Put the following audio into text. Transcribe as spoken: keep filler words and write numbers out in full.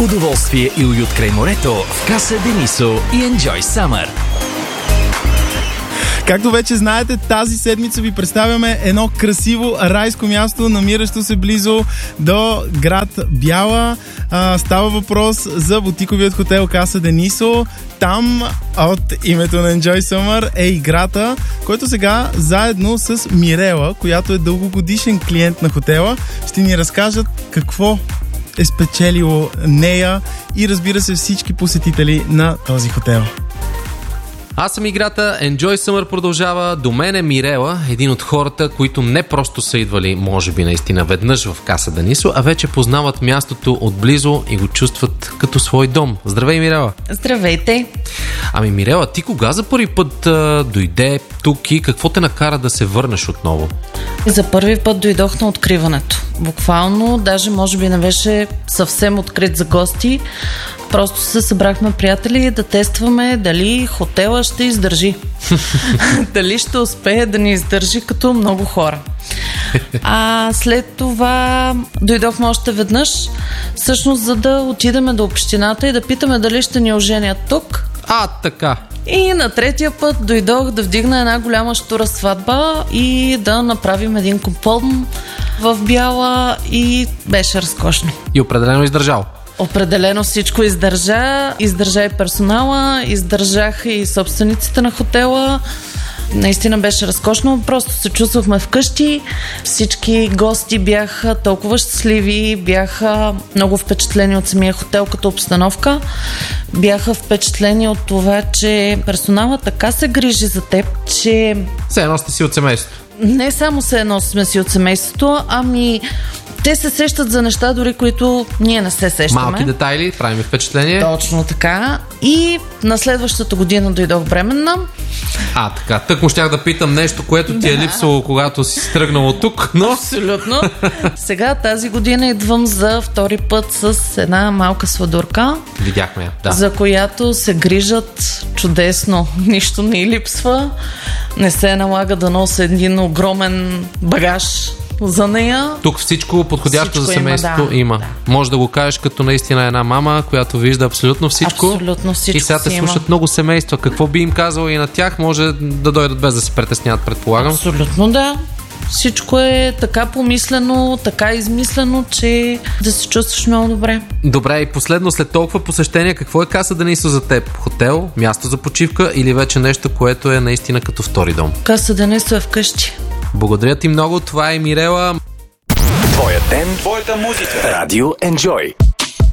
Удоволствие и уют край морето в Каса Денисо и Enjoy Summer. Както вече знаете, тази седмица ви представяме едно красиво райско място, намиращо се близо до град Бяла. А, става въпрос за бутиковият хотел Каса Денисо. Там от името на Enjoy Summer е играта, който сега заедно с Мирела, която е дългогодишен клиент на хотела, ще ни разкажат какво е спечелило нея и разбира се всички посетители на този хотел. Аз съм играта, Enjoy Summer продължава. До мен е Мирела, един от хората, които не просто са идвали, може би наистина веднъж в Каса Денисо, а вече познават мястото отблизо и го чувстват като свой дом. Здравей, Мирела! Здравейте! Ами, Мирела, ти кога за първи път а, дойде тук и какво те накара да се върнеш отново? За първи път дойдох на откриването. Буквално, даже може би не беше съвсем открит за гости. Просто се събрахме приятели да тестваме дали хотела ще издържи. Дали ще успее да ни издържи като много хора. А след това дойдохме още веднъж, всъщност за да отидеме до общината и да питаме дали ще ни оженят тук. А, така. И на третия път дойдох да вдигна една голяма щура сватба и да направим един купон в Бяла и беше разкошно. И определено издържал. Определено всичко издържа. Издържа и персонала, издържаха и собствениците на хотела. Наистина беше разкошно. Просто се чувствахме вкъщи. Всички гости бяха толкова щастливи, бяха много впечатлени от самия хотел като обстановка. Бяха впечатлени от това, че персонала така се грижи за теб, че... Все едно сте си от семейството. Не само се едно сме си от семейството, ами... Те се сещат за неща, дори които ние не се сещаме. Малки детайли, правим впечатление. Точно така. И на следващата година дойдох бременна. А, така. Тък му щях да питам нещо, което ти е липсвало, когато си тръгнала от тук, но... Абсолютно. Сега тази година идвам за втори път с една малка свадурка. Видяхме я, да. За която се грижат чудесно. Нищо не й липсва. Не се налага да нося един огромен багаж за нея. Тук всичко подходящо всичко за семейството има. Да, има. Да. Може да го кажеш като наистина една мама, която вижда абсолютно всичко. Абсолютно всичко. И сега те слушат има. много семейства. Какво би им казало и на тях, може да дойдат без да се притесняват, предполагам. Абсолютно да. Всичко е така помислено, така измислено, че да се чувстваш много добре. Добре, и последно, след толкова посещения, какво е Каса Денисо за теб? Хотел, място за почивка или вече нещо, което е наистина като втори дом? Каса Денисо е вкъщи. Благодаря ти много, това е Мирела. Твоя ден, твоята музика. Радио Enjoy.